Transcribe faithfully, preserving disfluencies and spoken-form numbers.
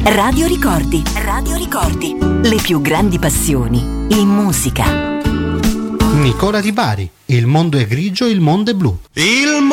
Radio Ricordi, Radio Ricordi, le più grandi passioni in musica. Nicola Di Bari, il mondo è grigio, il mondo è blu. Il